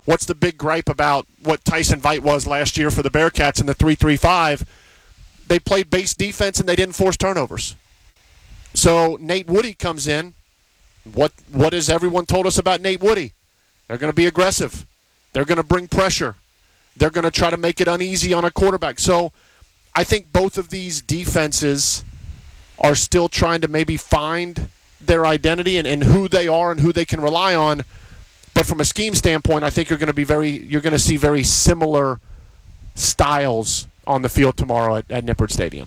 what's the big gripe about what Tyson Veit was last year for the Bearcats in the 3-3-5? They played base defense and they didn't force turnovers. So Nate Woody comes in. What has everyone told us about Nate Woody? They're going to be aggressive. They're going to bring pressure. They're going to try to make it uneasy on a quarterback. So I think both of these defenses are still trying to maybe find their identity and who they are and who they can rely on. But from a scheme standpoint, I think you're going to see very similar styles on the field tomorrow at Nippert Stadium.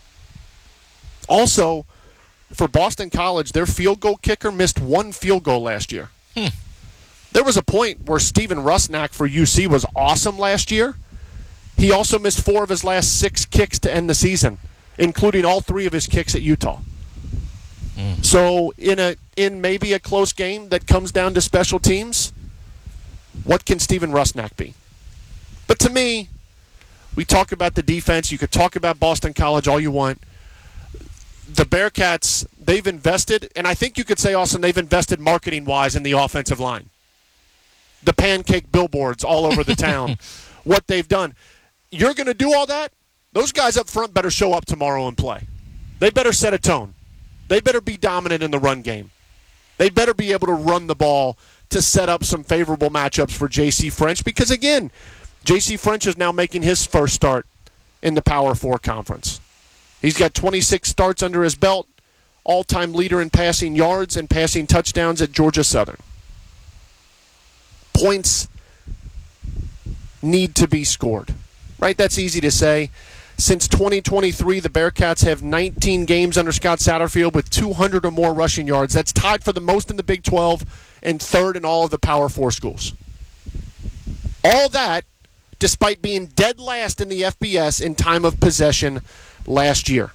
Also, for Boston College, their field goal kicker missed one field goal last year. There was a point where Steven Rusnak for UC was awesome last year. He also missed 4 of his last 6 kicks to end the season, including all 3 of his kicks at Utah. So in maybe a close game that comes down to special teams, what can Steven Rusnak be? But to me, we talk about the defense. You could talk about Boston College all you want. The Bearcats, they've invested, and I think you could say, Austin, they've invested marketing-wise in the offensive line. The pancake billboards all over the town, what they've done. You're going to do all that? Those guys up front better show up tomorrow and play. They better set a tone. They better be dominant in the run game. They better be able to run the ball to set up some favorable matchups for J.C. French because, again, J.C. French is now making his first start in the Power 4 conference. He's got 26 starts under his belt, all-time leader in passing yards and passing touchdowns at Georgia Southern. Points need to be scored, right? That's easy to say. Since 2023, the Bearcats have 19 games under Scott Satterfield with 200 or more rushing yards. That's tied for the most in the Big 12 and third in all of the Power 4 schools. All that despite being dead last in the FBS in time of possession last year.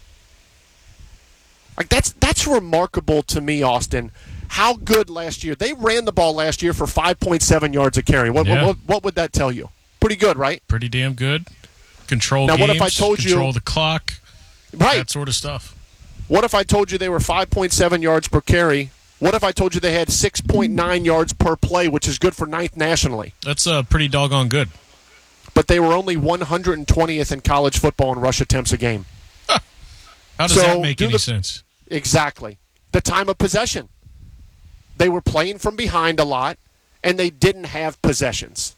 Like that's remarkable to me, Austin. How good last year. They ran the ball last year for 5.7 yards a carry. What would that tell you? Pretty good, right? Pretty damn good. Control now, games, what if I told control the clock, right? That sort of stuff. What if I told you they were 5.7 yards per carry? What if I told you they had 6.9 yards per play, which is good for 9th nationally? That's pretty doggone good. But they were only 120th in college football in rush attempts a game. Huh. How does that make any sense? Exactly. The time of possession. They were playing from behind a lot, and they didn't have possessions.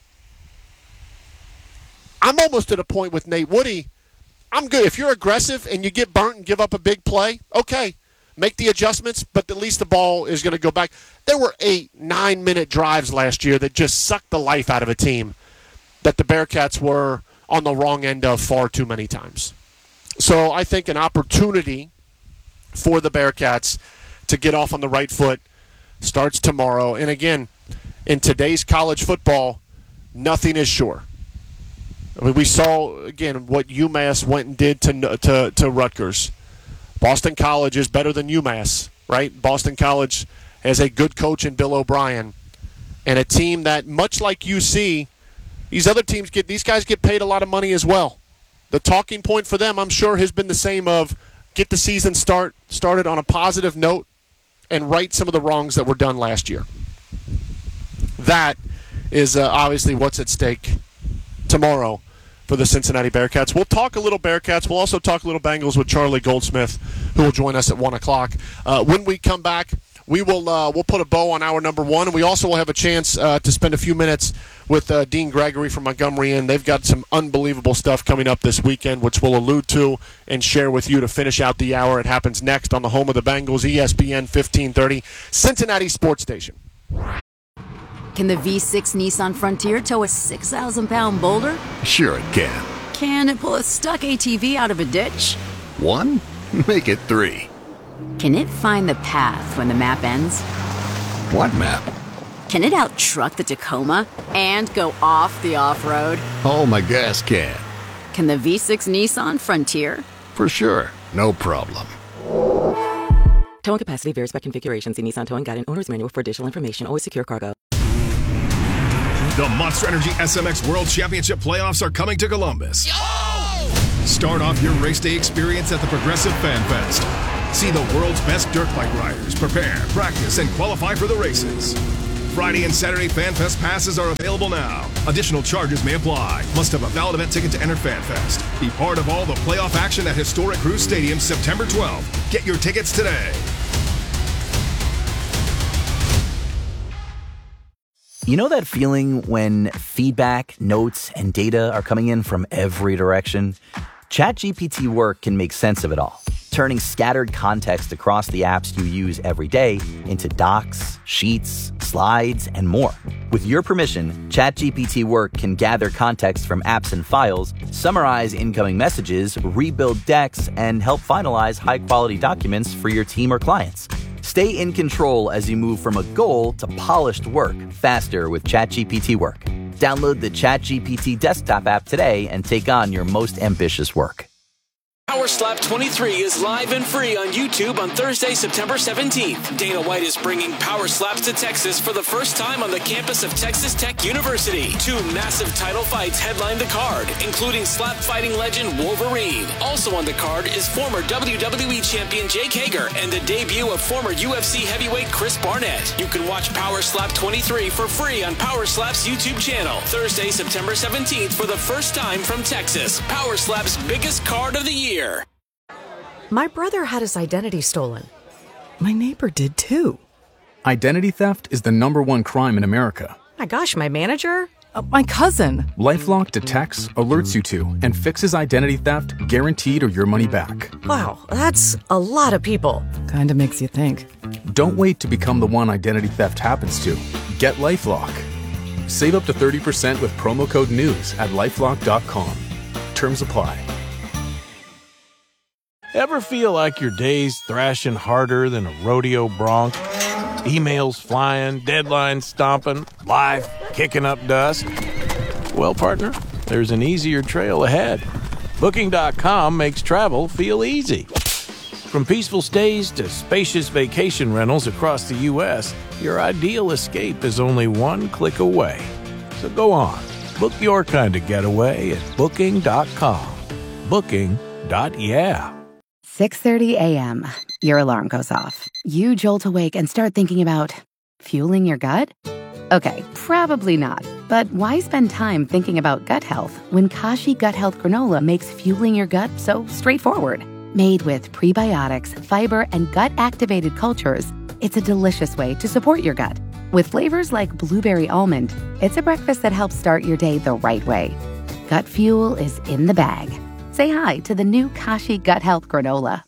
I'm almost at a point with Nate Woody. I'm good. If you're aggressive and you get burnt and give up a big play, okay, make the adjustments, but at least the ball is going to go back. There were 8-9-minute drives last year that just sucked the life out of a team that the Bearcats were on the wrong end of far too many times. So I think an opportunity for the Bearcats to get off on the right foot starts tomorrow. And again, in today's college football, nothing is sure. I mean, we saw, again, what UMass went and did to Rutgers. Boston College is better than UMass, right? Boston College has a good coach in Bill O'Brien and a team that, much like UC, these guys get paid a lot of money as well. The talking point for them, I'm sure, has been the same of get the season started on a positive note and right some of the wrongs that were done last year. That is obviously what's at stake tomorrow for the Cincinnati Bearcats. We'll talk a little Bearcats. We'll also talk a little Bengals with Charlie Goldsmith, who will join us at 1 o'clock. When we come back, we'll put a bow on hour number 1, and we also will have a chance to spend a few minutes with Dean Gregory from Montgomery Inn. They've got some unbelievable stuff coming up this weekend, which we'll allude to and share with you to finish out the hour. It happens next on the home of the Bengals, ESPN 1530, Cincinnati Sports Station. Can the V6 Nissan Frontier tow a 6,000-pound boulder? Sure it can. Can it pull a stuck ATV out of a ditch? 1? Make it 3. Can it find the path when the map ends? What map? Can it out-truck the Tacoma and go off the off-road? Oh, my gas can. Can the V6 Nissan Frontier? For sure. No problem. Towing capacity varies by configuration. See Nissan Towing Guide and Owner's Manual for additional information. Always secure cargo. The Monster Energy SMX World Championship playoffs are coming to Columbus. Yo! Start off your race day experience at the Progressive Fan Fest. See the world's best dirt bike riders prepare, practice, and qualify for the races. Friday and Saturday FanFest passes are available now. Additional charges may apply. Must have a valid event ticket to enter FanFest. Be part of all the playoff action at historic Crew Stadium September 12th. Get your tickets today. You know that feeling when feedback, notes, and data are coming in from every direction? ChatGPT Work can make sense of it all, turning scattered context across the apps you use every day into docs, sheets, slides, and more. With your permission, ChatGPT Work can gather context from apps and files, summarize incoming messages, rebuild decks, and help finalize high-quality documents for your team or clients. Stay in control as you move from a goal to polished work faster with ChatGPT Work. Download the ChatGPT desktop app today and take on your most ambitious work. Power Slap 23 is live and free on YouTube on Thursday, September 17th. Dana White is bringing Power Slaps to Texas for the first time on the campus of Texas Tech University. 2 massive title fights headline the card, including slap fighting legend Wolverine. Also on the card is former WWE champion Jake Hager and the debut of former UFC heavyweight Chris Barnett. You can watch Power Slap 23 for free on Power Slap's YouTube channel. Thursday, September 17th for the first time from Texas. Power Slap's biggest card of the year. My brother had his identity stolen. My neighbor did too. Identity theft is the #1 crime in America. My gosh, my manager? My cousin. LifeLock detects, alerts you to, and fixes identity theft guaranteed or your money back. Wow, that's a lot of people. Kinda makes you think. Don't wait to become the one identity theft happens to. Get LifeLock. Save up to 30% with promo code NEWS at LifeLock.com. Terms apply. Ever feel like your day's thrashing harder than a rodeo bronc? Emails flying, deadlines stomping, life kicking up dust? Well, partner, there's an easier trail ahead. Booking.com makes travel feel easy. From peaceful stays to spacious vacation rentals across the U.S., your ideal escape is only one click away. So go on, book your kind of getaway at Booking.com. Booking.yeah. 6:30 a.m. Your alarm goes off. You jolt awake and start thinking about fueling your gut? Okay, probably not. But why spend time thinking about gut health when Kashi Gut Health Granola makes fueling your gut so straightforward? Made with prebiotics, fiber, and gut-activated cultures, it's a delicious way to support your gut. With flavors like blueberry almond, it's a breakfast that helps start your day the right way. Gut fuel is in the bag. Say hi to the new Kashi Gut Health Granola.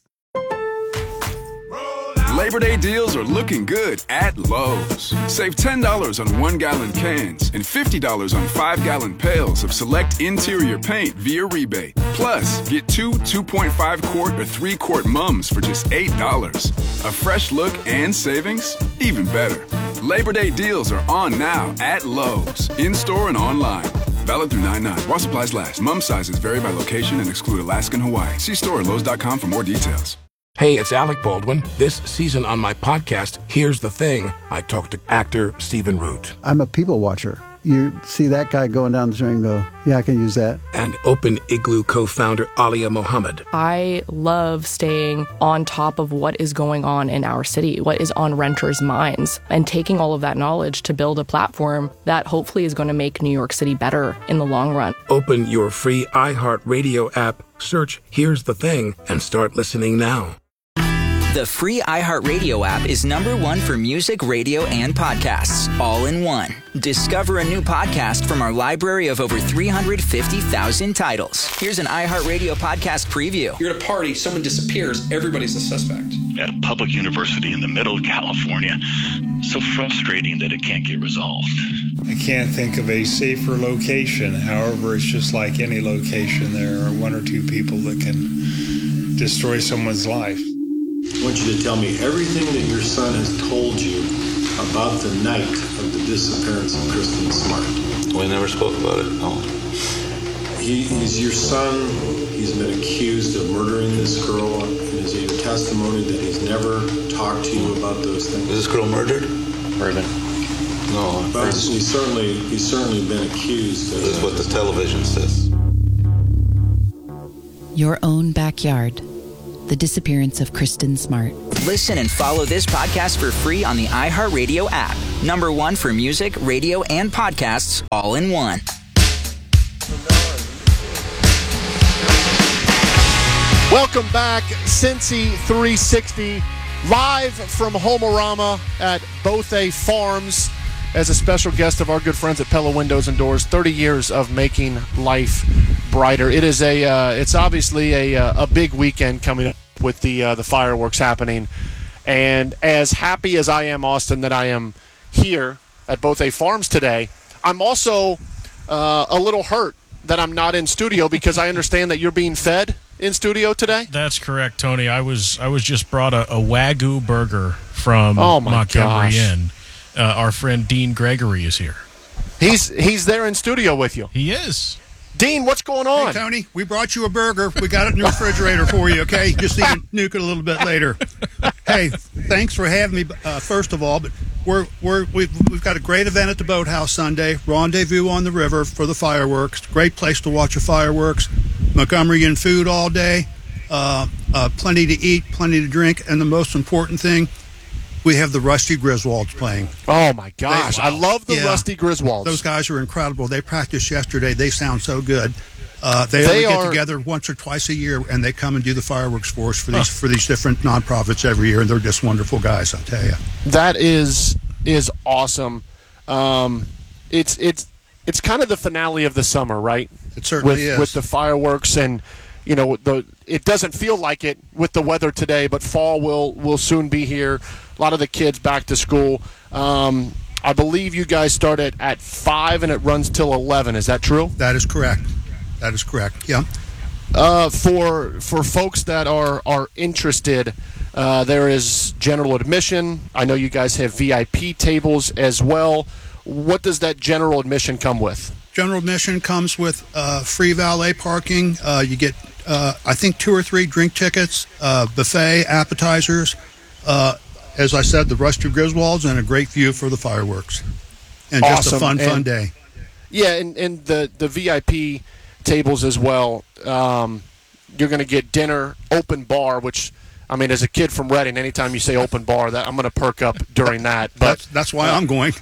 Labor Day deals are looking good at Lowe's. Save $10 on 1-gallon cans and $50 on 5-gallon pails of select interior paint via rebate. Plus, get 2 2.5-quart or 3-quart mums for just $8. A fresh look and savings? Even better. Labor Day deals are on now at Lowe's, in-store and online. Valid through 9/9. While supplies last. Mum sizes vary by location and exclude Alaska and Hawaii. See store at Lowe's.com for more details. Hey, it's Alec Baldwin. This season on my podcast, Here's the Thing, I talk to actor Stephen Root. I'm a people watcher. You see that guy going down the street and go, yeah, I can use that. And Open Igloo co-founder Alia Mohammed. I love staying on top of what is going on in our city, what is on renters' minds, and taking all of that knowledge to build a platform that hopefully is going to make New York City better in the long run. Open your free iHeartRadio app, search Here's the Thing, and start listening now. The free iHeartRadio app is #1 for music, radio, and podcasts, all in one. Discover a new podcast from our library of over 350,000 titles. Here's an iHeartRadio podcast preview. You're at a party, someone disappears, everybody's a suspect. At a public university in the middle of California, so frustrating that it can't get resolved. I can't think of a safer location. However, it's just like any location. There are 1 or 2 people that can destroy someone's life. I want you to tell me everything that your son has told you about the night of the disappearance of Kristen Smart. We never spoke about it, no. He's your son. He's been accused of murdering this girl. Is it your testimony that he's never talked to you about those things? Is this girl murdered? Raven. No. But he's certainly been accused. This is what the television says. Your own backyard. The disappearance of Kristen Smart. Listen and follow this podcast for free on the iHeartRadio app. Number one for music, radio, and podcasts all in one. Welcome back, Cincy 360, live from Homerama at Bothay Farms as a special guest of our good friends at Pella Windows and Doors. 30 years of making life brighter. It is it's obviously a big weekend coming up with the fireworks happening, and as happy as I am, Austin, that I am here at Bothay Farms today, I'm also a little hurt that I'm not in studio because I understand that you're being fed in studio today? That's correct, Tony. I was just brought a Wagyu burger from gosh. Montgomery Inn. Our friend Dean Gregory is here. He's there in studio with you. He is. Dean, what's going on? Hey, Tony, we brought you a burger. We got it in the refrigerator for you, okay? Just so you can nuke it a little bit later. Hey, thanks for having me, first of all. But we've got a great event at the Boathouse Sunday. Rendezvous on the river for the fireworks. Great place to watch the fireworks. Montgomery Inn food all day. Plenty to eat, plenty to drink. And the most important thing, we have the Rusty Griswolds playing. Oh, my gosh. I love the Rusty Griswolds. Those guys are incredible. They practiced yesterday. They sound so good. They only get together once or twice a year, and they come and do the fireworks for us for these different nonprofits every year, and they're just wonderful guys, I'll tell you. That is awesome. It's kind of the finale of the summer, right? It certainly is. With the fireworks, and it doesn't feel like it with the weather today, but fall will soon be here. A lot of the kids back to school. I believe you guys start at 5 and it runs till 11. Is that true? That is correct. Yeah. For folks that are interested, there is general admission. I know you guys have VIP tables as well. What does that general admission come with? General admission comes with free valet parking. You get, I think, 2 or 3 drink tickets, buffet, appetizers. As I said, the Rusty Griswolds, and a great view for the fireworks. And just a fun day. Yeah, and the VIP tables as well. You're going to get dinner, open bar, which, I mean, as a kid from Reading, anytime you say open bar, I'm going to perk up during that. But that's why I'm going.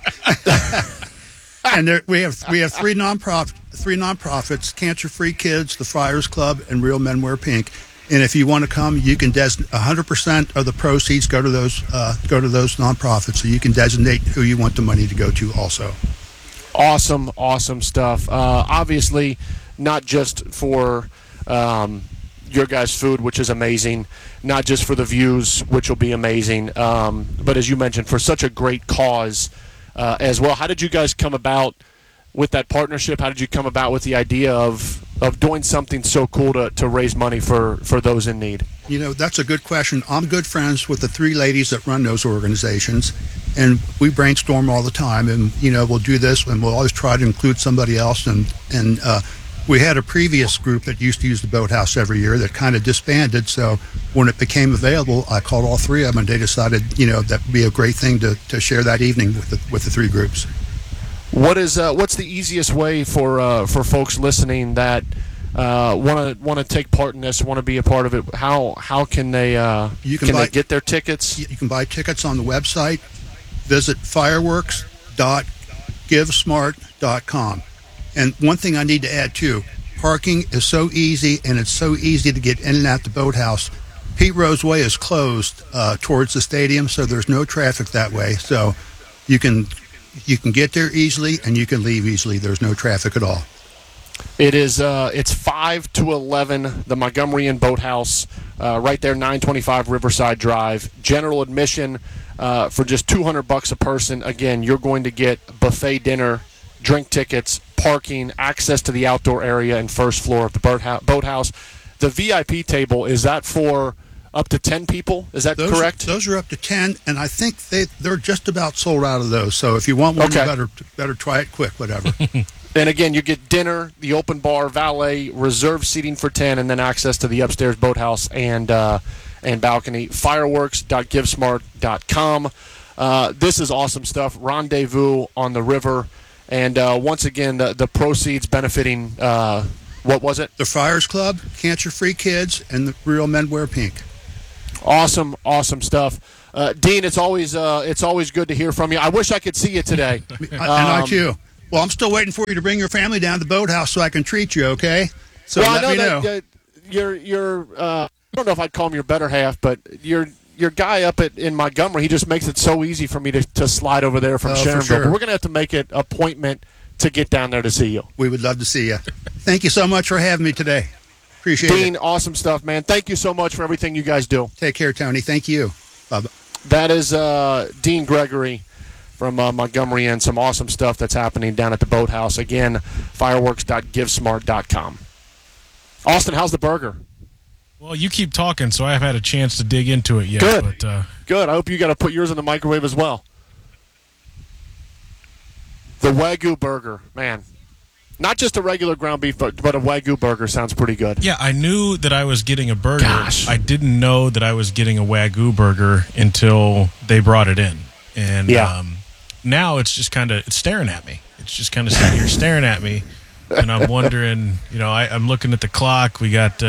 And we have 3 nonprofits: Cancer Free Kids, the Friars Club, and Real Men Wear Pink. And if you want to come, you can 100% of the proceeds go to those nonprofits. So you can designate who you want the money to go to also. Awesome stuff. Obviously, not just for your guys' food, which is amazing, not just for the views, which will be amazing, but as you mentioned, for such a great cause as well. How did you guys come about with that partnership? How did you come about with the idea of doing something so cool to raise money for those in need? That's a good question. I'm good friends with the 3 ladies that run those organizations, and we brainstorm all the time, and we'll do this, and we'll always try to include somebody else, and we had a previous group that used to use the Boathouse every year that kind of disbanded. So when it became available, I called all 3 of them, and they decided that would be a great thing to share that evening with the 3 groups. What's the easiest way for folks listening that want to take part in this, want to be a part of it? How can they they get their tickets? You can buy tickets on the website. Visit fireworks.givesmart.com. And one thing I need to add too: parking is so easy, and it's so easy to get in and out the Boathouse. Pete Rose Way is closed towards the stadium, so there's no traffic that way. So you can get there easily, and you can leave easily. There's no traffic at all. It is. It's 5 to 11. The Montgomery Inn Boathouse, right there, 925 Riverside Drive. General admission for just $200 a person. Again, you're going to get buffet dinner, drink tickets, parking, access to the outdoor area, and first floor of the Boathouse. The VIP table, is that for up to 10 people? Is that correct? Those are up to 10, and I think they're just about sold out of those. So if you want one, you better try it quick, whatever. And again, you get dinner, the open bar, valet, reserved seating for 10, and then access to the upstairs boathouse and balcony. Fireworks.givesmart.com. This is awesome stuff. Rendezvous on the river. And once again, the proceeds benefiting, what was it? The Friars Club, Cancer Free Kids, and the Real Men Wear Pink. Awesome stuff. Dean, it's always good to hear from you. I wish I could see you today. And I too. Well, I'm still waiting for you to bring your family down to the boathouse so I can treat you, okay? So well, let me know. That you're I don't know if I'd call him your better half, but your guy up in Montgomery, he just makes it so easy for me to slide over there from Sharonville. Sure. But we're going to have to make it an appointment to get down there to see you. We would love to see you. Thank you so much for having me today. Appreciate it. Dean, awesome stuff, man. Thank you so much for everything you guys do. Take care, Tony. Thank you. Bye-bye. That is Dean Gregory from Montgomery, and some awesome stuff that's happening down at the boathouse. Again, fireworks.givesmart.com. Austin, how's the burger? Well, you keep talking, so I haven't had a chance to dig into it yet. Good. But, Good. I hope you got to put yours in the microwave as well. The Wagyu burger, man. Not just a regular ground beef, but a Wagyu burger sounds pretty good. Yeah, I knew that I was getting a burger. Gosh. I didn't know that I was getting a Wagyu burger until they brought it in. And now it's just kind of staring at me. It's just kind of sitting here staring at me. And I'm wondering, I'm looking at the clock. We got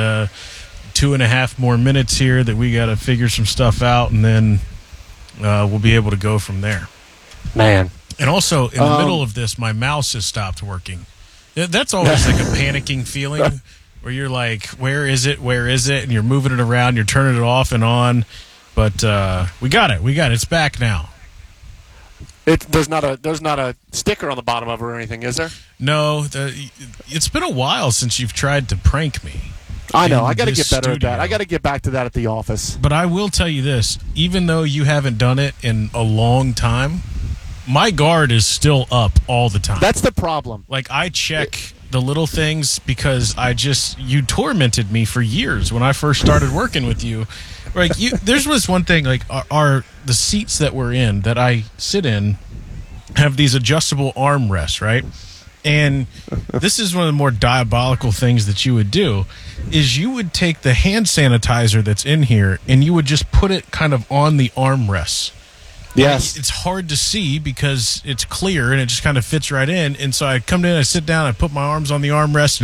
2.5 more minutes here that we got to figure some stuff out, and then we'll be able to go from there. Man. And also, in the middle of this, my mouse has stopped working. That's always like a panicking feeling where you're like, where is it? And you're moving it around, you're turning it off and on. But we got it. It's back now. There's not a sticker on the bottom of it or anything, is there? No. It's been a while since you've tried to prank me. I know. I got to get better at that. I got to get back to that at the office. But I will tell you this. Even though you haven't done it in a long time, my guard is still up all the time. That's the problem. Like, I check the little things because you tormented me for years when I first started working with you. Like, there's this one thing, like, the seats that we're in, that I sit in, have these adjustable armrests, right? And this is one of the more diabolical things that you would do, is you would take the hand sanitizer that's in here and you would just put it kind of on the armrests. Yes. It's hard to see because it's clear and it just kind of fits right in. And so I come in, I sit down, I put my arms on the armrest,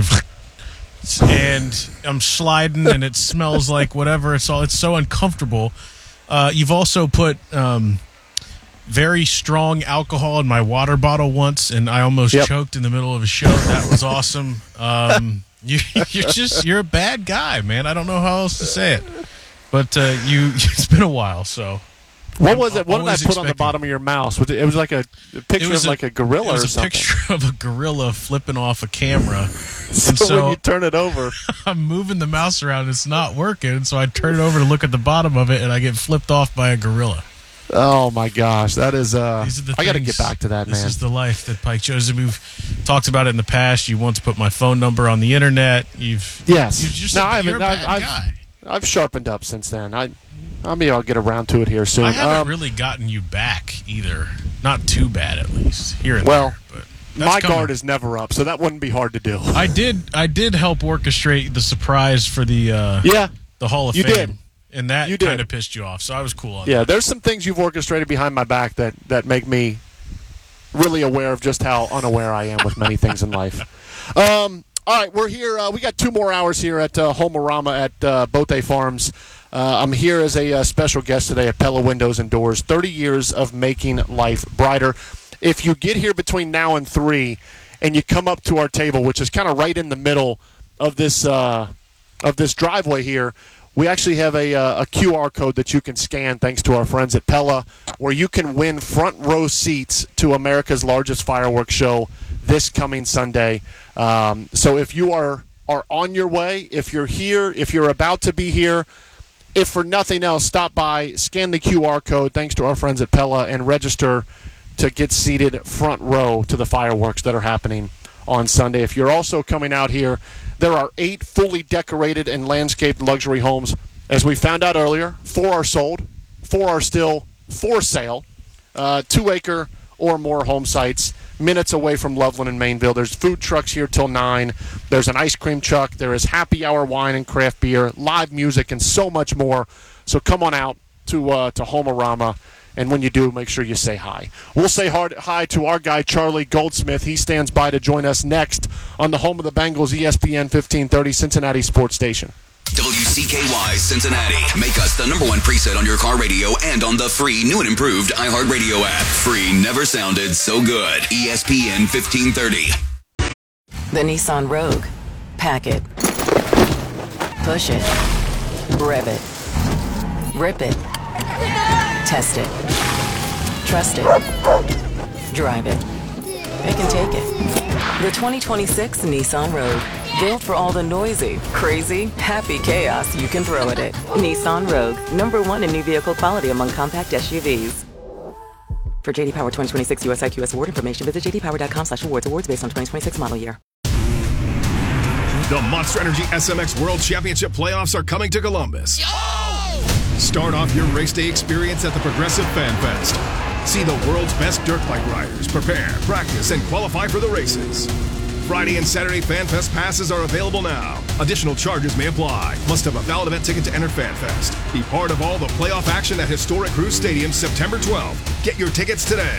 and I'm sliding, and it smells like whatever. It's so uncomfortable. You've also put very strong alcohol in my water bottle once, and I almost choked in the middle of a show. That was awesome. You're a bad guy, man. I don't know how else to say it, but it's been a while, so. What was it? What did I put on the bottom of your mouse? It was like a picture of like a gorilla or something. It was a picture of a gorilla flipping off a camera. So when you turn it over, I'm moving the mouse around. It's not working. So I turn it over to look at the bottom of it, and I get flipped off by a gorilla. Oh my gosh, that is. I got to get back to that, man. This is the life that Pike chose. We've talked about it in the past. You once put my phone number on the internet. You're a bad guy. I've sharpened up since then. Maybe I'll get around to it here soon. I haven't really gotten you back either. Not too bad, at least here and there. But my guard is never up, so that wouldn't be hard to do. I did help orchestrate the surprise for the Hall of Fame. You did. And that kind of pissed you off, so I was cool on that. Yeah, there's some things you've orchestrated behind my back that make me really aware of just how unaware I am with many things in life. All right, we're here. We got 2 more hours here at Homerama at Bote Farms. I'm here as a special guest today at Pella Windows and Doors. 30 years of making life brighter. If you get here between now and 3 and you come up to our table, which is kind of right in the middle of this driveway here, we actually have a QR code that you can scan thanks to our friends at Pella, where you can win front row seats to America's largest fireworks show this coming Sunday. So if you are on your way, if you're here, if you're about to be here, if for nothing else, stop by, scan the QR code thanks to our friends at Pella, and register to get seated front row to the fireworks that are happening on Sunday. If you're also coming out here, there are 8 fully decorated and landscaped luxury homes. As we found out earlier, 4 are sold, 4 are still for sale. 2-acre or more home sites, minutes away from Loveland and Mainville. There's food trucks here till 9. There's an ice cream truck. There is happy hour wine and craft beer, live music, and so much more. So come on out to Homerama, and when you do, make sure you say hi. We'll say hi to our guy, Charlie Goldsmith. He stands by to join us next on the home of the Bengals, ESPN 1530, Cincinnati Sports Station. WCKY Cincinnati. Make us the #1 preset on your car radio and on the free new and improved iHeartRadio app. Free never sounded so good. ESPN 1530. The Nissan Rogue. Pack it. Push it. Rev it. Rip it. Test it. Trust it. Drive it. Pick and take it. The 2026 Nissan Rogue. Built for all the noisy, crazy, happy chaos you can throw at it. Nissan Rogue. #1 in new vehicle quality among compact SUVs. For J.D. Power 2026 US IQS award information, visit jdpower.com/awards. Awards based on 2026 model year. The Monster Energy SMX World Championship playoffs are coming to Columbus. Start off your race day experience at the Progressive Fan Fest. See the world's best dirt bike riders prepare, practice, and qualify for the races. Friday and Saturday Fan Fest passes are available now. Additional charges may apply. Must have a valid event ticket to enter Fan Fest. Be part of all the playoff action at historic Crew Stadium September 12th. Get your tickets today.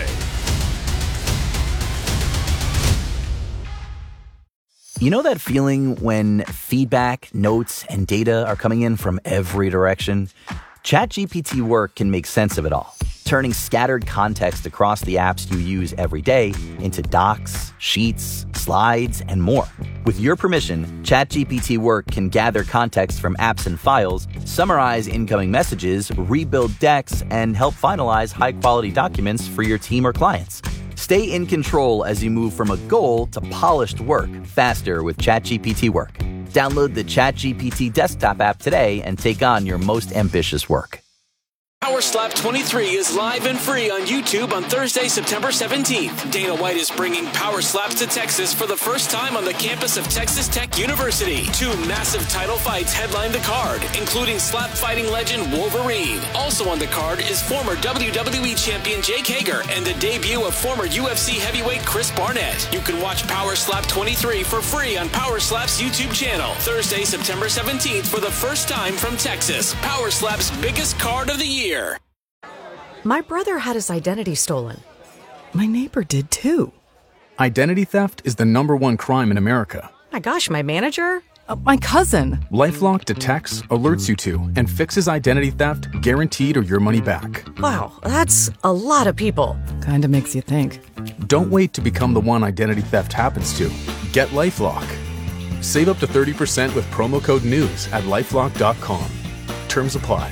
You know that feeling when feedback, notes, and data are coming in from every direction? ChatGPT Work can make sense of it all, turning scattered context across the apps you use every day into docs, sheets, slides, and more. With your permission, ChatGPT Work can gather context from apps and files, summarize incoming messages, rebuild decks, and help finalize high-quality documents for your team or clients. Stay in control as you move from a goal to polished work faster with ChatGPT Work. Download the ChatGPT desktop app today and take on your most ambitious work. Power Slap 23 is live and free on YouTube on Thursday, September 17th. Dana White is bringing Power Slaps to Texas for the first time on the campus of Texas Tech University. 2 massive title fights headline the card, including slap fighting legend Wolverine. Also on the card is former WWE champion Jake Hager and the debut of former UFC heavyweight Chris Barnett. You can watch Power Slap 23 for free on Power Slap's YouTube channel. Thursday, September 17th for the first time from Texas. Power Slap's biggest card of the year. My brother had his identity stolen. My neighbor did too. Identity theft is the #1 crime in America. My gosh, my manager? My cousin. LifeLock detects, alerts you to, and fixes identity theft guaranteed or your money back. Wow, that's a lot of people. Kinda makes you think. Don't wait to become the one identity theft happens to. Get LifeLock. Save up to 30% with promo code NEWS at LifeLock.com. Terms apply.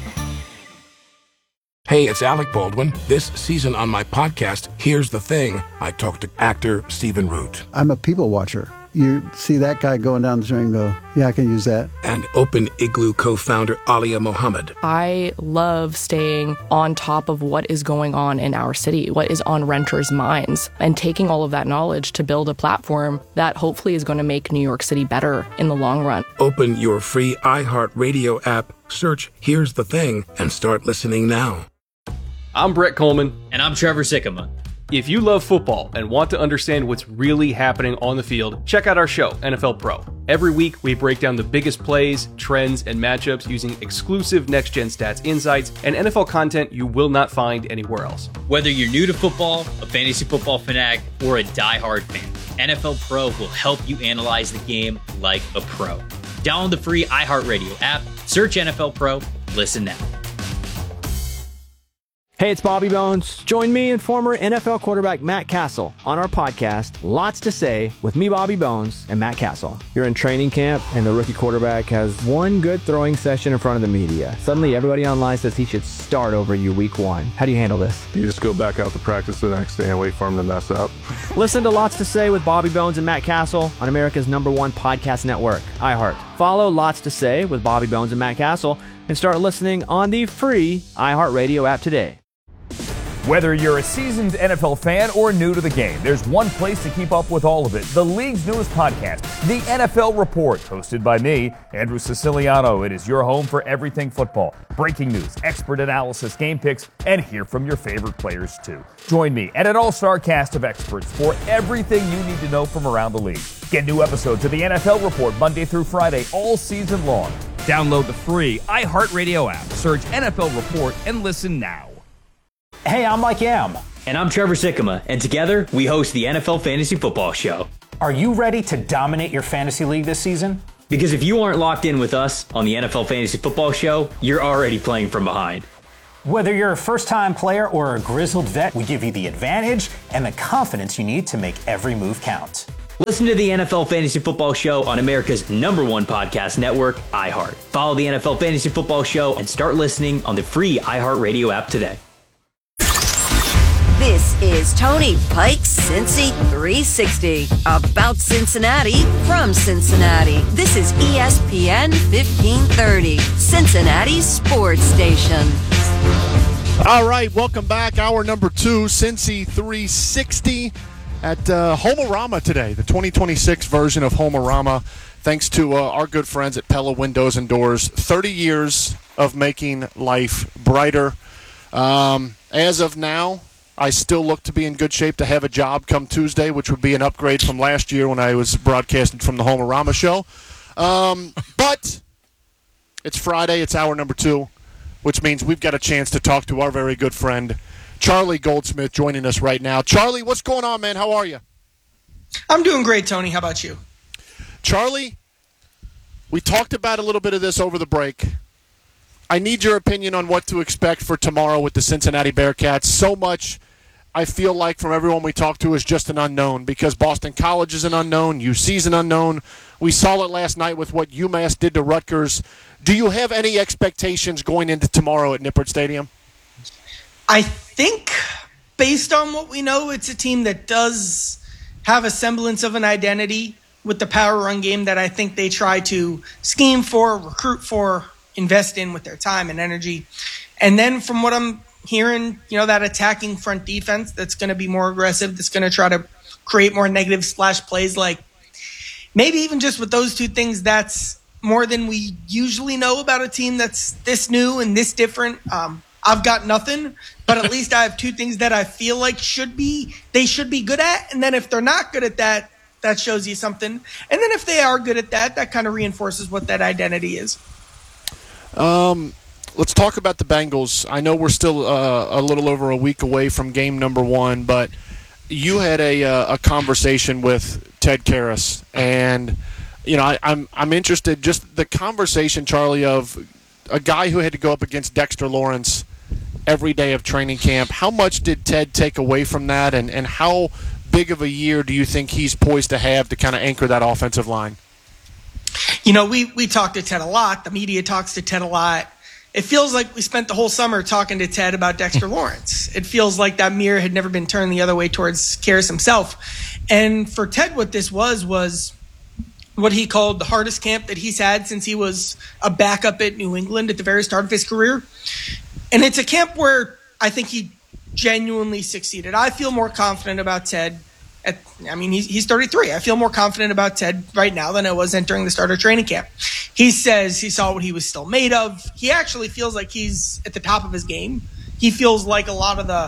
Hey, it's Alec Baldwin. This season on my podcast, Here's the Thing, I talked to actor Stephen Root. I'm a people watcher. You see that guy going down the street and go, yeah, I can use that. And Open Igloo co-founder Alia Mohammed. I love staying on top of what is going on in our city, what is on renters' minds, and taking all of that knowledge to build a platform that hopefully is going to make New York City better in the long run. Open your free iHeartRadio app, search Here's the Thing, and start listening now. I'm Brett Coleman. And I'm Trevor Sikkema. If you love football and want to understand what's really happening on the field, check out our show, NFL Pro. Every week, we break down the biggest plays, trends, and matchups using exclusive next-gen stats insights and NFL content you will not find anywhere else. Whether you're new to football, a fantasy football fanatic, or a diehard fan, NFL Pro will help you analyze the game like a pro. Download the free iHeartRadio app, search NFL Pro, listen now. Hey, it's Bobby Bones. Join me and former NFL quarterback Matt Castle on our podcast, Lots to Say, with me, Bobby Bones, and Matt Castle. You're in training camp, and the rookie quarterback has one good throwing session in front of the media. Suddenly, everybody online says he should start over you week 1. How do you handle this? You just go back out to practice the next day and wait for him to mess up. Listen to Lots to Say with Bobby Bones and Matt Castle on America's #1 podcast network, iHeart. Follow Lots to Say with Bobby Bones and Matt Castle and start listening on the free iHeartRadio app today. Whether you're a seasoned NFL fan or new to the game, there's one place to keep up with all of it. The league's newest podcast, The NFL Report, hosted by me, Andrew Siciliano. It is your home for everything football. Breaking news, expert analysis, game picks, and hear from your favorite players too. Join me and an all-star cast of experts for everything you need to know from around the league. Get new episodes of The NFL Report Monday through Friday all season long. Download the free iHeartRadio app, search NFL Report, and listen now. Hey, I'm Mike Yam. And I'm Trevor Sikkema, and together we host the NFL Fantasy Football Show. Are you ready to dominate your fantasy league this season? Because if you aren't locked in with us on the NFL Fantasy Football Show, you're already playing from behind. Whether you're a first-time player or a grizzled vet, we give you the advantage and the confidence you need to make every move count. Listen to the NFL Fantasy Football Show on America's #1 podcast network, iHeart. Follow the NFL Fantasy Football Show and start listening on the free iHeartRadio app today. This is Tony Pike's Cincy 360, about Cincinnati from Cincinnati. This is ESPN 1530, Cincinnati's sports station. All right, welcome back. Hour number 2, Cincy 360 at Homerama today, the 2026 version of Homerama. Thanks to our good friends at Pella Windows and Doors. 30 years of making life brighter. As of now, I still look to be in good shape to have a job come Tuesday, which would be an upgrade from last year when I was broadcasting from the Homerama show. But it's Friday. It's hour number 2, which means we've got a chance to talk to our very good friend, Charlie Goldsmith, joining us right now. Charlie, what's going on, man? How are you? I'm doing great, Tony. How about you? Charlie, we talked about a little bit of this over the break. I need your opinion on what to expect for tomorrow with the Cincinnati Bearcats. So much, I feel like, from everyone we talk to is just an unknown because Boston College is an unknown, UC's an unknown. We saw it last night with what UMass did to Rutgers. Do you have any expectations going into tomorrow at Nippert Stadium? I think, based on what we know, it's a team that does have a semblance of an identity with the power run game that I think they try to scheme for, recruit for, invest in with their time and energy. And then from what I'm hearing, that attacking front defense that's going to be more aggressive, that's going to try to create more negative splash plays. Like maybe even just with those two things, that's more than we usually know about a team that's this new and this different. I've got nothing, but at least I have two things that I feel like they should be good at. And then if they're not good at that, that shows you something. And then if they are good at that, that kind of reinforces what that identity is. Let's talk about the Bengals. I know we're still a little over a week away from game number 1, but you had a conversation with Ted Karras, and I'm interested. Just the conversation, Charlie, of a guy who had to go up against Dexter Lawrence every day of training camp. How much did Ted take away from that, and how big of a year do you think he's poised to have to kind of anchor that offensive line? We talk to Ted a lot. The media talks to Ted a lot. It feels like we spent the whole summer talking to Ted about Dexter Lawrence. It feels like that mirror had never been turned the other way towards Karras himself. And for Ted, what this was what he called the hardest camp that he's had since he was a backup at New England at the very start of his career. And it's a camp where I think he genuinely succeeded. I feel more confident about Ted. He's 33. I feel more confident about Ted right now than I was entering the start of training camp. He says he saw what he was still made of. He actually feels like he's at the top of his game. He feels like a lot of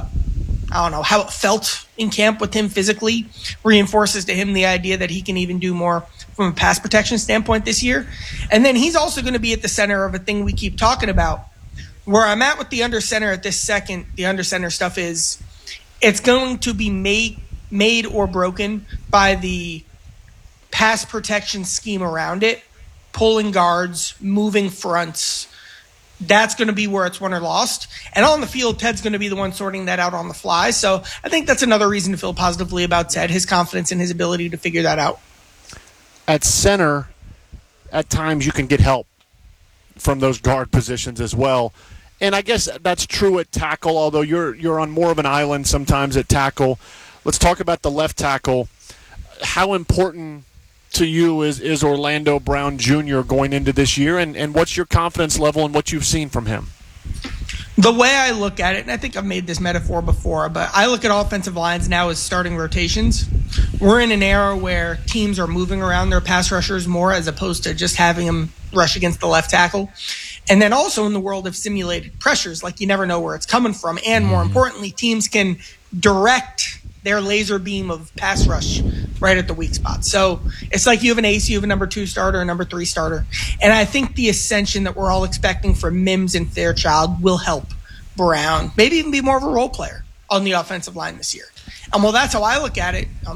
how it felt in camp with him physically reinforces to him the idea that he can even do more from a pass protection standpoint this year. And then he's also going to be at the center of a thing we keep talking about. Where I'm at with the under center at this second, the under center stuff is it's going to be made or broken by the pass protection scheme around it, pulling guards, moving fronts. That's going to be where it's won or lost. And on the field, Ted's going to be the one sorting that out on the fly. So I think that's another reason to feel positively about Ted, his confidence in his ability to figure that out. At center, at times you can get help from those guard positions as well. And I guess that's true at tackle, although you're on more of an island sometimes at tackle. Let's talk about the left tackle. How important to you is Orlando Brown Jr. going into this year, and what's your confidence level in what you've seen from him? The way I look at it, and I think I've made this metaphor before, but I look at offensive lines now as starting rotations. We're in an era where teams are moving around their pass rushers more as opposed to just having them rush against the left tackle. And then also in the world of simulated pressures, like you never know where it's coming from. And more importantly, teams can direct their laser beam of pass rush right at the weak spot. So it's like you have an ace, you have a number 2 starter, a number 3 starter. And I think the ascension that we're all expecting from Mims and Fairchild will help Brown, maybe even be more of a role player on the offensive line this year. Well, that's how I look at it.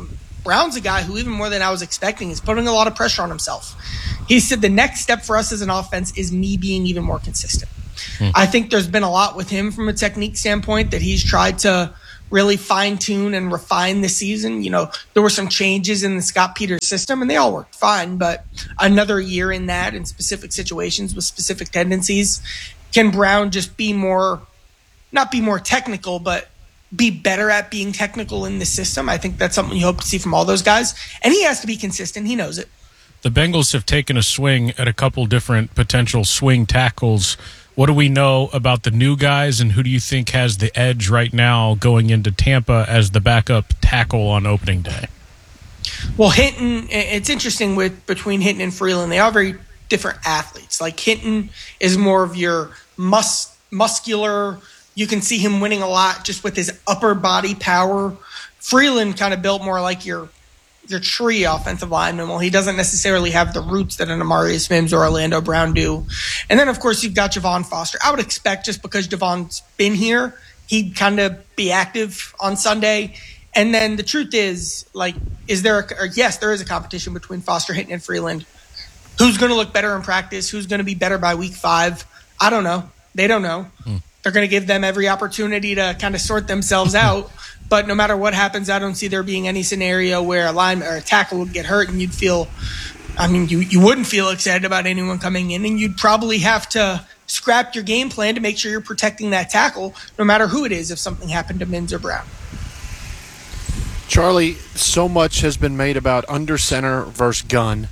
Brown's a guy who, even more than I was expecting, is putting a lot of pressure on himself. He said the next step for us as an offense is me being even more consistent. I think there's been a lot with him from a technique standpoint that he's tried to really fine-tune and refine this season. There were some changes in the Scott Peters system, and they all worked fine, but another year in that in specific situations with specific tendencies. Can Brown just be not be more technical, but be better at being technical in the system? I think that's something you hope to see from all those guys. And he has to be consistent. He knows it. The Bengals have taken a swing at a couple different potential swing tackles. What do we know about the new guys, and who do you think has the edge right now going into Tampa as the backup tackle on opening day? Well, Hinton, it's interesting between Hinton and Freeland. They are very different athletes. Like Hinton is more of your muscular. You can see him winning a lot just with his upper body power. Freeland kind of built more like your tree offensive lineman. Well, he doesn't necessarily have the roots that an Amarius Mims or Orlando Brown do. And then, of course, you've got Javon Foster. I would expect just because Javon's been here, he'd kind of be active on Sunday. And then the truth is, yes, there is a competition between Foster, Hinton, and Freeland. Who's going to look better in practice? Who's going to be better by week 5? I don't know. They don't know. They're going to give them every opportunity to kind of sort themselves out. But no matter what happens, I don't see there being any scenario where a lineman or a tackle would get hurt and you'd feel, you wouldn't feel excited about anyone coming in, and you'd probably have to scrap your game plan to make sure you're protecting that tackle, no matter who it is, if something happened to Mims or Brown. Charlie, so much has been made about under center versus gun,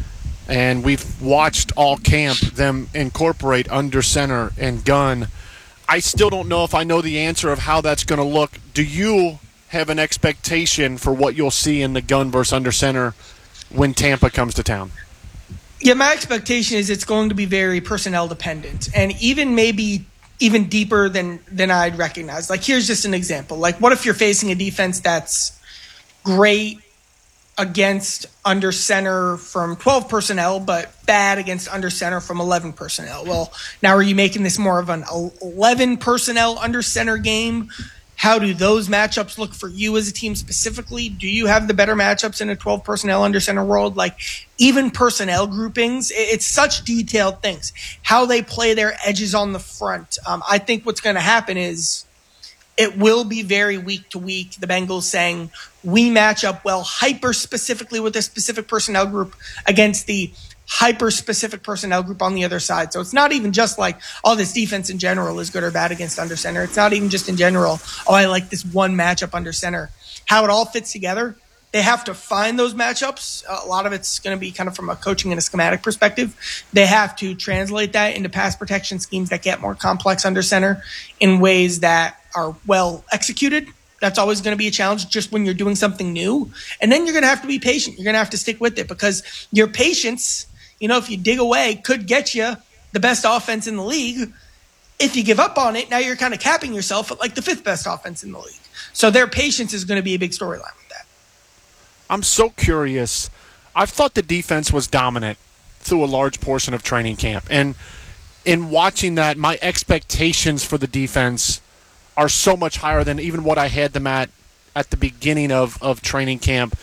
and we've watched all camp them incorporate under center and gun. I still don't know if I know the answer of how that's going to look. Do you have an expectation for what you'll see in the gun versus under center when Tampa comes to town? Yeah, my expectation is it's going to be very personnel dependent, and maybe even deeper than I'd recognize. Like, here's just an example. Like, what if you're facing a defense that's great against under center from 12 personnel, but bad against under center from 11 personnel? Well, now are you making this more of an 11 personnel under center game? How do those matchups look for you as a team specifically? Do you have the better matchups in a 12 personnel under center world? Like, even personnel groupings, it's such detailed things. How they play their edges on the front. I think what's going to happen is it will be very week to week. The Bengals saying we match up well hyper specifically with a specific personnel group against the hyper specific personnel group on the other side. So it's not even just like, oh, this defense in general is good or bad against under center. It's not even just in general, oh, I like this one matchup under center. How it all fits together, they have to find those matchups. A lot of it's going to be kind of from a coaching and a schematic perspective. They have to translate that into pass protection schemes that get more complex under center in ways that are well executed. That's always going to be a challenge just when you're doing something new. And then you're going to have to be patient. You're going to have to stick with it because your patience, if you dig away, could get you the best offense in the league. If you give up on it, now you're kind of capping yourself at like the 5th best offense in the league. So their patience is going to be a big storyline with that. I'm so curious. I've thought the defense was dominant through a large portion of training camp. And in watching that, my expectations for the defense are so much higher than even what I had them at the beginning of training camp.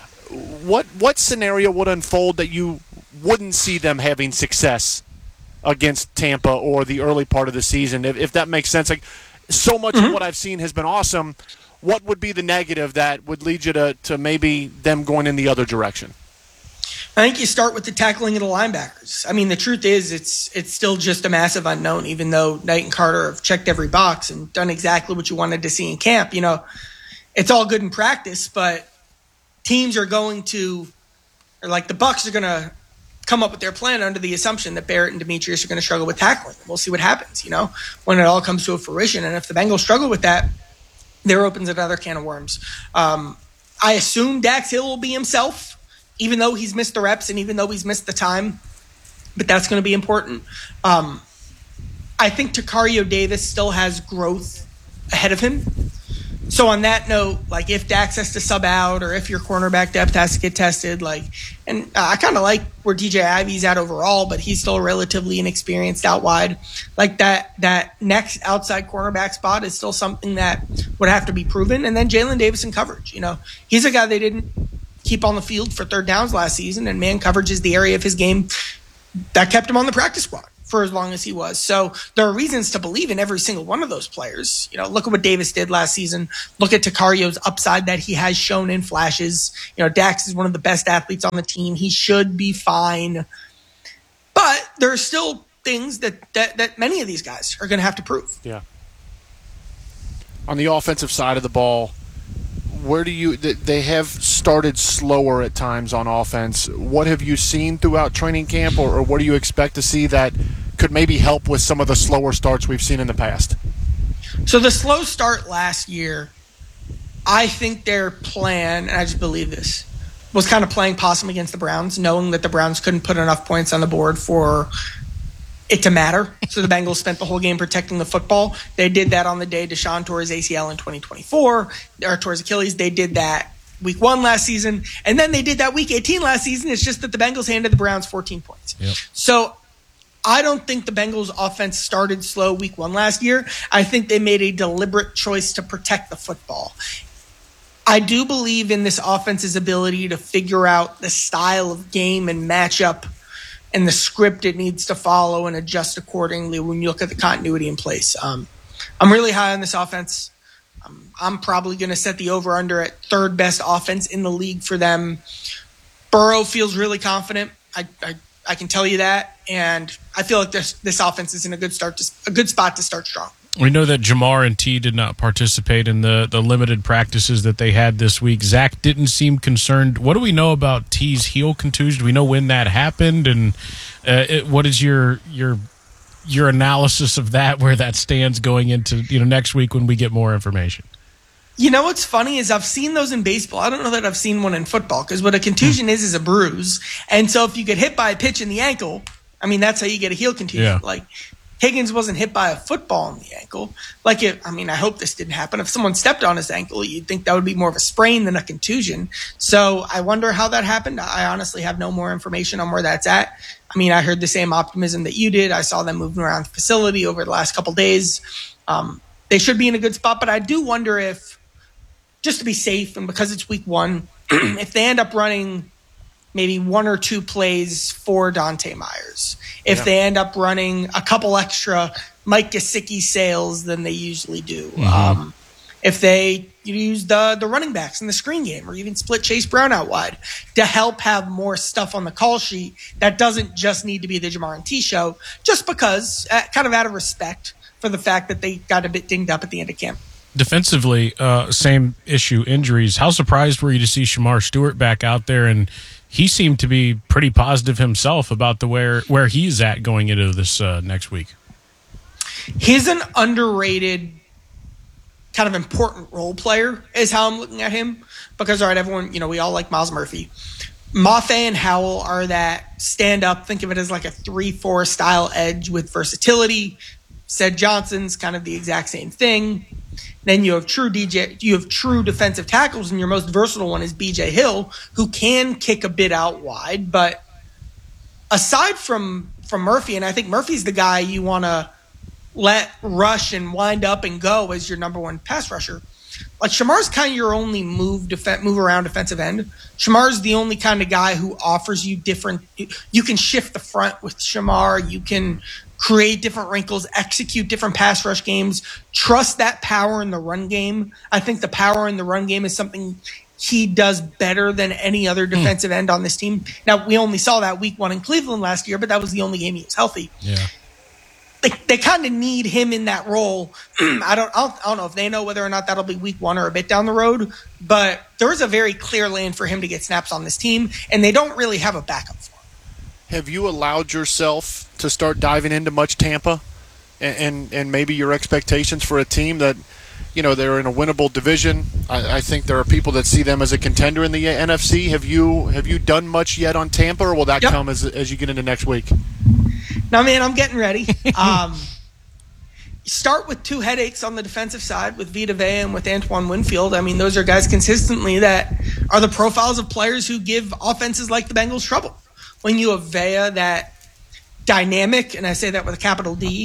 What scenario would unfold that you wouldn't see them having success against Tampa or the early part of the season, if that makes sense? Like, so much of what I've seen has been awesome. What would be the negative that would lead you to maybe them going in the other direction? I think you start with the tackling of the linebackers. I mean, the truth is it's still just a massive unknown, even though Knight and Carter have checked every box and done exactly what you wanted to see in camp. It's all good in practice, but teams are going to, or like the Bucs are going to come up with their plan under the assumption that Barrett and Demetrius are going to struggle with tackling. We'll see what happens, when it all comes to a fruition. And if the Bengals struggle with that, there opens another can of worms. I assume Dax Hill will be himself, even though he's missed the reps and even though he's missed the time, but that's going to be important. I think Takario Davis still has growth ahead of him. So on that note, like if Dax has to sub out or if your cornerback depth has to get tested, and I kind of like where DJ Ivy's at overall, but he's still relatively inexperienced out wide. Like that next outside cornerback spot is still something that would have to be proven. And then Jalen Davis in coverage, he's a guy they didn't keep on the field for third downs last season, and man coverage is the area of his game that kept him on the practice squad for as long as he was. So there are reasons to believe in every single one of those players. You know, look at what Davis did last season. Look at Tacario's upside that he has shown in flashes. You know, Dax is one of the best athletes on the team. He should be fine. But there are still things that many of these guys are going to have to prove. Yeah. On the offensive side of the ball, where do you – they have started slower at times on offense. What have you seen throughout training camp, or what do you expect to see that could maybe help with some of the slower starts we've seen in the past? So the slow start last year, I think their plan, and I just believe this, was kind of playing possum against the Browns, knowing that the Browns couldn't put enough points on the board for it to matter. So the Bengals spent the whole game protecting the football. They did that on the day Deshaun tore his ACL in 2024, or tore his Achilles. They did that week 1 last season, and then they did that week 18 last season. It's just that the Bengals handed the Browns 14 points. Yep. So I don't think the Bengals offense started slow week 1 last year. I think they made a deliberate choice to protect the football. I do believe in this offense's ability to figure out the style of game and matchup and the script it needs to follow and adjust accordingly when you look at the continuity in place. I'm really high on this offense. I'm probably going to set the over-under at third best offense in the league for them. Burrow feels really confident. I can tell you that, and I feel like this offense is in a good spot to start strong. We know that Jamar and T did not participate in the limited practices that they had this week. Zach didn't seem concerned. What do we know about T's heel contusion? Do we know when that happened? And what is your analysis of that, where that stands going into next week when we get more information? You know what's funny is I've seen those in baseball. I don't know that I've seen one in football, because what a contusion is a bruise. And so if you get hit by a pitch in the ankle, I mean, that's how you get a heel contusion. Yeah. Like, Higgins wasn't hit by a football in the ankle. I hope this didn't happen. If someone stepped on his ankle, you'd think that would be more of a sprain than a contusion. So I wonder how that happened. I honestly have no more information on where that's at. I mean, I heard the same optimism that you did. I saw them moving around the facility over the last couple days. They should be in a good spot, but I do wonder if, just to be safe, and because it's week 1, if they end up running maybe 1 or 2 plays for Dante Myers, if they end up running a couple extra Mike Gesicki sales than they usually do, if they use the running backs in the screen game, or even split Chase Brown out wide to help have more stuff on the call sheet that doesn't just need to be the Jamar and T show, just because, kind of out of respect for the fact that they got a bit dinged up at the end of camp. Defensively, same issue, injuries. How surprised were you to see Shamar Stewart back out there? And he seemed to be pretty positive himself about where he's at going into this next week. He's an underrated, kind of important role player is how I'm looking at him. Because, all right, everyone, we all like Miles Murphy. Mafe and Howell are that stand-up, think of it as like a 3-4 style edge with versatility. Ced Johnson's kind of the exact same thing. Then you have true defensive tackles, and your most versatile one is BJ Hill, who can kick a bit out wide. But aside from Murphy, and I think Murphy's the guy you want to let rush and wind up and go as your number 1 pass rusher. Like, Shamar's kind of your only move around defensive end. Shamar's the only kind of guy who offers you different. You can shift the front with Shamar. You can create different wrinkles, execute different pass rush games, trust that power in the run game. I think the power in the run game is something he does better than any other defensive end on this team. Now, we only saw that week 1 in Cleveland last year, but that was the only game he was healthy. Yeah. They kind of need him in that role. I don't know if they know whether or not that'll be week 1 or a bit down the road, but there is a very clear lane for him to get snaps on this team, and they don't really have a backup for him. Have you allowed yourself to start diving into much Tampa and maybe your expectations for a team that, they're in a winnable division? I think there are people that see them as a contender in the NFC. Have you done much yet on Tampa, or will that come as you get into next week? No, man, I'm getting ready. Start with 2 headaches on the defensive side with Vita Vea and with Antoine Winfield. I mean, those are guys consistently that are the profiles of players who give offenses like the Bengals trouble. When you have Vea, that dynamic, and I say that with a capital D,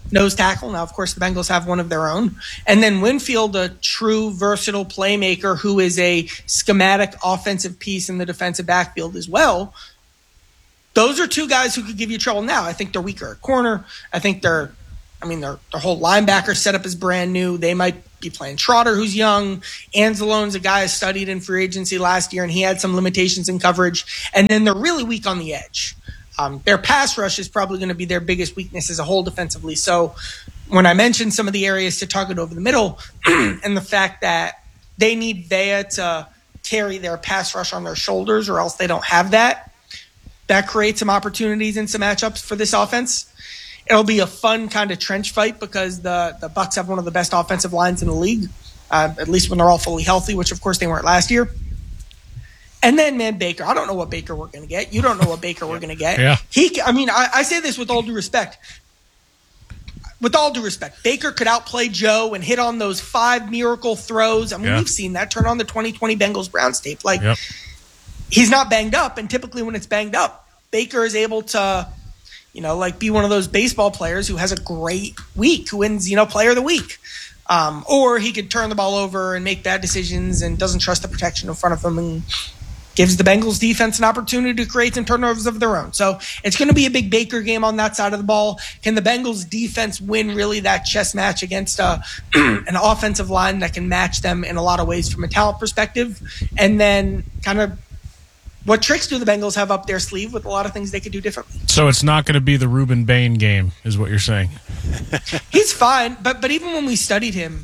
nose tackle. Now, of course, the Bengals have one of their own. And then Winfield, a true versatile playmaker who is a schematic offensive piece in the defensive backfield as well. Those are two guys who could give you trouble now. I think they're weaker at corner. I think their whole linebacker setup is brand new. They might be playing Trotter, who's young. Anzalone's a guy who studied in free agency last year, and he had some limitations in coverage. And then they're really weak on the edge. Their pass rush is probably going to be their biggest weakness as a whole defensively. So when I mentioned some of the areas to target over the middle and the fact that they need Vea to carry their pass rush on their shoulders or else they don't have that, that creates some opportunities and some matchups for this offense. It'll be a fun kind of trench fight because the Bucs have one of the best offensive lines in the league, at least when they're all fully healthy, which of course they weren't last year. And then, man, Baker. I don't know what Baker we're going to get. You don't know what Baker we're going to get. Yeah. I say this with all due respect. With all due respect, Baker could outplay Joe and hit on those 5 miracle throws. I mean, we've seen that. Turn on the 2020 Bengals-Browns tape. He's not banged up, and typically when it's banged up, Baker is able to, be one of those baseball players who has a great week, who wins, player of the week. Or he could turn the ball over and make bad decisions and doesn't trust the protection in front of him and gives the Bengals defense an opportunity to create some turnovers of their own. So it's going to be a big Baker game on that side of the ball. Can the Bengals defense win really that chess match against an offensive line that can match them in a lot of ways from a talent perspective? And then kind of what tricks do the Bengals have up their sleeve with a lot of things they could do differently? So it's not going to be the Ruben Bain game, is what you're saying. He's fine, but even when we studied him,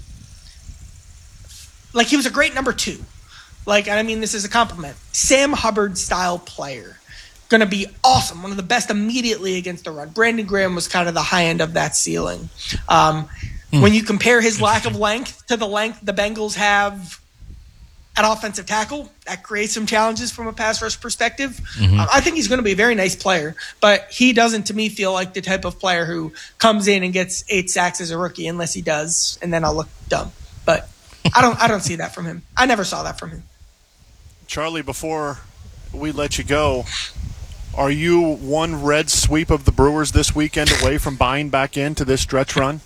he was a great number 2. And I mean this is a compliment. Sam Hubbard style player. Going to be awesome. One of the best immediately against the run. Brandon Graham was kind of the high end of that ceiling. When you compare his lack of length to the length the Bengals have at offensive tackle, that creates some challenges from a pass rush perspective. I think he's going to be a very nice player, but he doesn't, to me, feel like the type of player who comes in and gets 8 sacks as a rookie, unless he does, and then I'll look dumb. But I don't see that from him. I never saw that from him. Charlie, before we let you go, are you one red sweep of the Brewers this weekend away from buying back into this stretch run?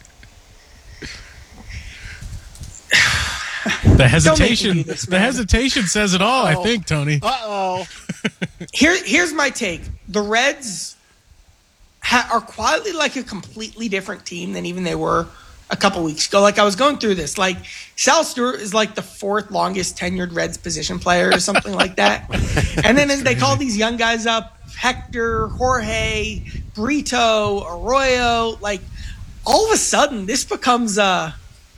The hesitation says it all, I think, Tony. Uh-oh. Here's my take. The Reds are quietly like a completely different team than even they were a couple weeks ago. I was going through this. Sal Stewart is the 4th longest tenured Reds position player or something like that. And then as they call these young guys up, Hector, Jorge, Brito, Arroyo, all of a sudden this becomes a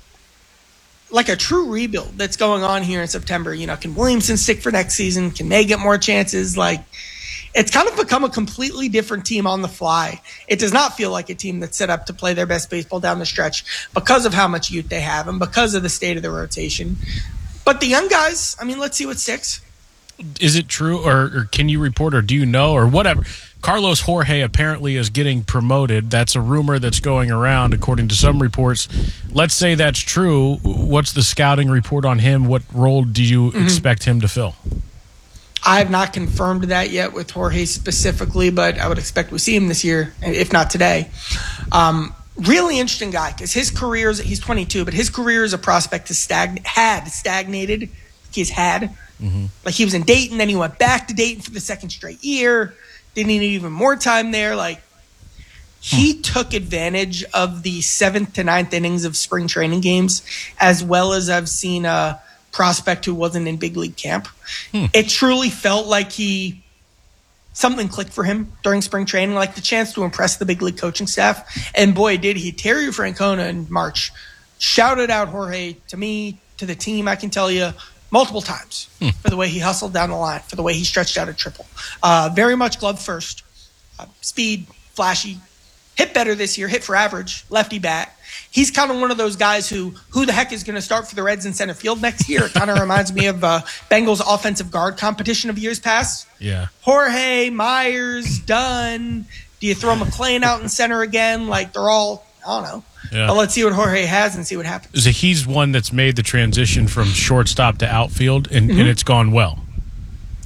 true rebuild that's going on here in September. Can Williamson stick for next season? Can they get more chances? It's kind of become a completely different team on the fly. It does not feel like a team that's set up to play their best baseball down the stretch because of how much youth they have and because of the state of the rotation. But the young guys, let's see what sticks. Is it true, or can you report, or do you know, or whatever? Carlos Jorge apparently is getting promoted. That's a rumor that's going around, according to some reports. Let's say that's true. What's the scouting report on him? What role do you expect him to fill? I have not confirmed that yet with Jorge specifically, but I would expect we see him this year, if not today. Really interesting guy because his career, he's 22, but his career as a prospect had stagnated. He's had. He was in Dayton, then he went back to Dayton for the 2nd straight year. Didn't need even more time there. He took advantage of the 7th to 9th innings of spring training games, as well as I've seen a prospect who wasn't in big league camp. It truly felt like something clicked for him during spring training, the chance to impress the big league coaching staff. And boy, did he. Terry Francona in March shouted out Jorge to me, to the team, I can tell you, multiple times for the way he hustled down the line, for the way he stretched out a triple. Very much glove first. Speed, flashy. Hit better this year, hit for average, lefty bat. He's kind of one of those guys who the heck is going to start for the Reds in center field next year? It kind of reminds me of Bengals offensive guard competition of years past. Yeah. Jorge, Myers, Dunn. Do you throw McClain out in center again? They're all, I don't know. Yeah. But let's see what Jorge has and see what happens. So he's one that's made the transition from shortstop to outfield, and it's gone well.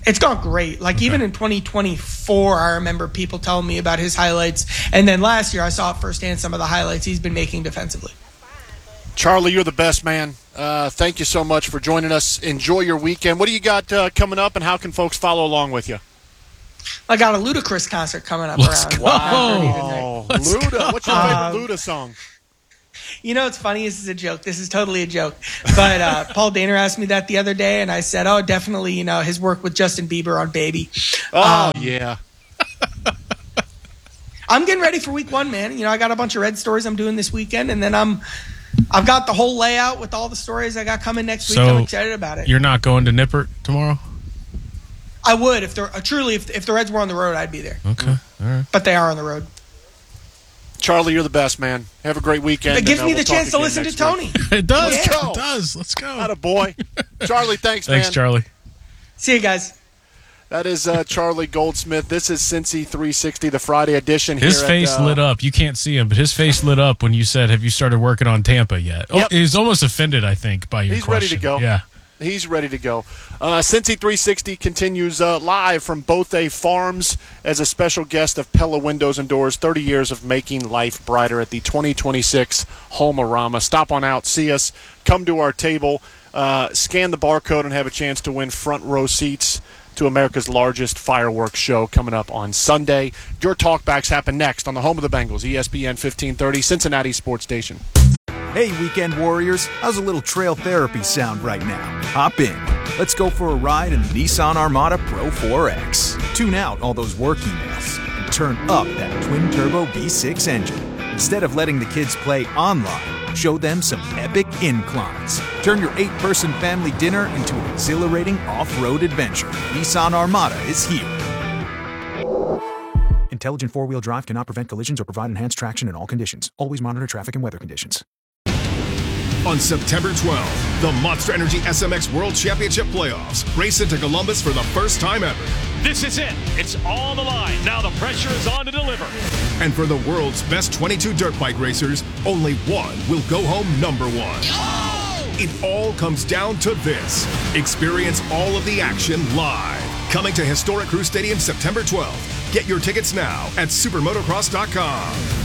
It's gone great. Like, even in 2024, I remember people telling me about his highlights. And then last year, I saw firsthand some of the highlights he's been making defensively. Charlie, you're the best, man. Thank you so much for joining us. Enjoy your weekend. What do you got coming up, and how can folks follow along with you? I got a Ludacris concert coming up Let's around. go. Wow. Luda. What's your favorite Luda song? You know, it's funny. This is a joke. This is totally a joke. But Paul Dehner asked me that the other day, and I said, oh, definitely, you know, his work with Justin Bieber on Baby. Yeah. I'm getting ready for week 1, man. You know, I got a bunch of Red stories I'm doing this weekend, and then I've got the whole layout with all the stories I got coming next week. I'm excited about it. You're not going to Nippert tomorrow? I would. If the Reds were on the road, I'd be there. Okay. All right. But they are on the road. Charlie, you're the best, man. Have a great weekend. It gives me the chance to listen to Tony. It does. Let's go. It does. Let's go. Attaboy. Charlie, thanks, man. Thanks, Charlie. See you guys. That is Charlie Goldsmith. This is Cincy 360, the Friday edition. His here face lit up. You can't see him, but his face lit up when you said, have you started working on Tampa yet? Yep. Oh, he's almost offended, I think, by your He's question. ready to go. Yeah. He's ready to go. Cincy 360 continues live from Bothay Farms as a special guest of Pella Windows and Doors, 30 years of making life brighter at the 2026 Home-A-Rama. Stop on out, see us, come to our table, scan the barcode, and have a chance to win front row seats to America's largest fireworks show coming up on Sunday. Your talkbacks happen next on the home of the Bengals, ESPN 1530, Cincinnati Sports Station. Hey, weekend warriors, how's a little trail therapy sound right now? Hop in. Let's go for a ride in the Nissan Armada Pro 4X. Tune out all those work emails and turn up that twin-turbo V6 engine. Instead of letting the kids play online, show them some epic inclines. Turn your 8-person family dinner into an exhilarating off-road adventure. Nissan Armada is here. Intelligent four-wheel drive cannot prevent collisions or provide enhanced traction in all conditions. Always monitor traffic and weather conditions. On September 12th, the Monster Energy SMX World Championship Playoffs race into Columbus for the first time ever. This is it. It's all on the line. Now the pressure is on to deliver. And for the world's best 22 dirt bike racers, only one will go home number one. It all comes down to this. Experience all of the action live. Coming to Historic Crew Stadium September 12th. Get your tickets now at supermotocross.com.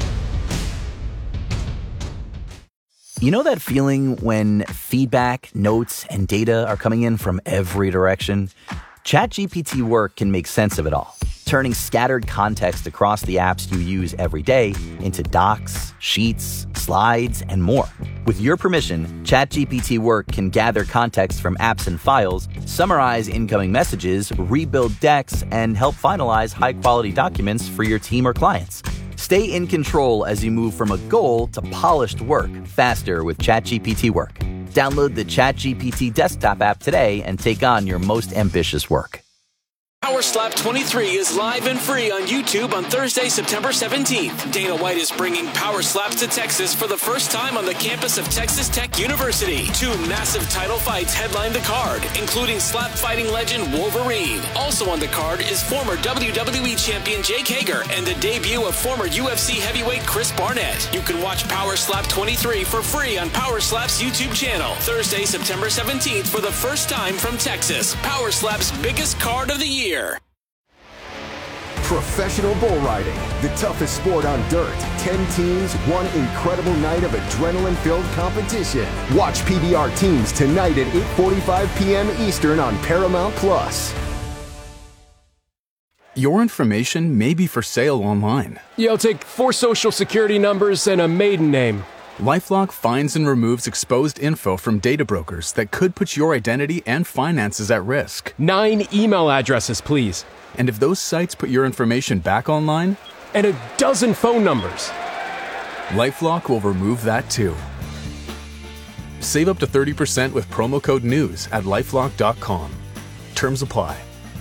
You know that feeling when feedback, notes, and data are coming in from every direction? ChatGPT Work can make sense of it all, turning scattered context across the apps you use every day into docs, sheets, slides, and more. With your permission, ChatGPT Work can gather context from apps and files, summarize incoming messages, rebuild decks, and help finalize high-quality documents for your team or clients. Stay in control as you move from a goal to polished work faster with ChatGPT Work. Download the ChatGPT desktop app today and take on your most ambitious work. Power Slap 23 is live and free on YouTube on Thursday, September 17th. Dana White is bringing Power Slaps to Texas for the first time on the campus of Texas Tech University. 2 massive title fights headline the card, including slap fighting legend Wolverine. Also on the card is former WWE champion Jake Hager and the debut of former UFC heavyweight Chris Barnett. You can watch Power Slap 23 for free on Power Slap's YouTube channel. Thursday, September 17th for the first time from Texas. Power Slap's biggest card of the year. Professional bull riding, the toughest sport on dirt. 10 teams, one incredible night of adrenaline-filled competition. Watch PBR teams tonight at 8:45 p.m. Eastern on Paramount+. Your information may be for sale online. Yeah, I'll take 4 social security numbers and a maiden name. LifeLock finds and removes exposed info from data brokers that could put your identity and finances at risk. 9 email addresses, please. And if those sites put your information back online? And a dozen phone numbers. LifeLock will remove that too. Save up to 30% with promo code NEWS at LifeLock.com. Terms apply.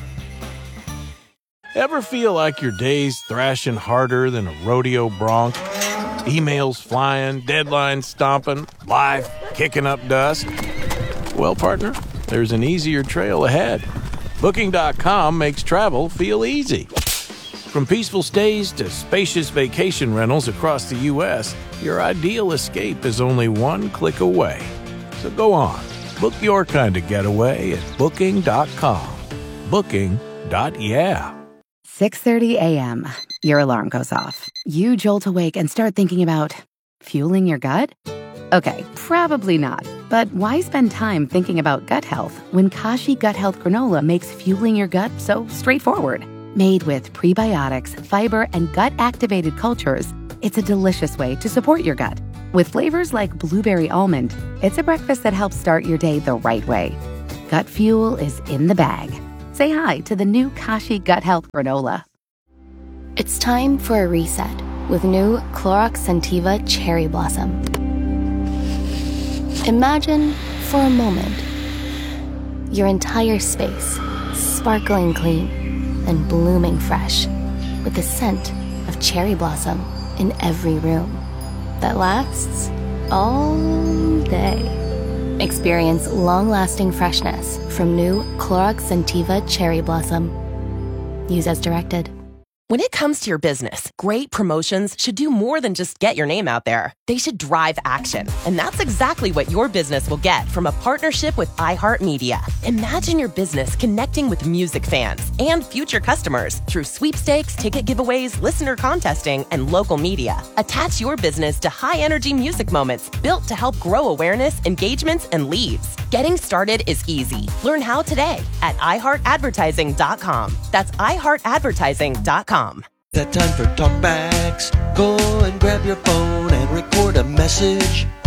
Ever feel like your day's thrashing harder than a rodeo bronc? Emails flying, deadlines stomping, life kicking up dust? Well, partner, there's an easier trail ahead. Booking.com makes travel feel easy. From peaceful stays to spacious vacation rentals across the U.S., your ideal escape is only one click away. So go on, book your kind of getaway at Booking.com. Booking.yeah. 6:30 a.m. Your alarm goes off. You jolt awake and start thinking about fueling your gut? Okay, probably not. But why spend time thinking about gut health when Kashi Gut Health Granola makes fueling your gut so straightforward? Made with prebiotics, fiber, and gut-activated cultures, it's a delicious way to support your gut. With flavors like blueberry almond, it's a breakfast that helps start your day the right way. Gut fuel is in the bag. Say hi to the new Kashi Gut Health Granola. It's time for a reset with new Clorox Scentiva Cherry Blossom. Imagine, for a moment, your entire space sparkling clean and blooming fresh with the scent of cherry blossom in every room that lasts all day. Experience long-lasting freshness from new Clorox Scentiva Cherry Blossom. Use as directed. When it comes to your business, great promotions should do more than just get your name out there. They should drive action. And that's exactly what your business will get from a partnership with iHeartMedia. Imagine your business connecting with music fans and future customers through sweepstakes, ticket giveaways, listener contesting, and local media. Attach your business to high-energy music moments built to help grow awareness, engagements, and leads. Getting started is easy. Learn how today at iHeartAdvertising.com. That's iHeartAdvertising.com. That time for talkbacks. Go and grab your phone and record a message.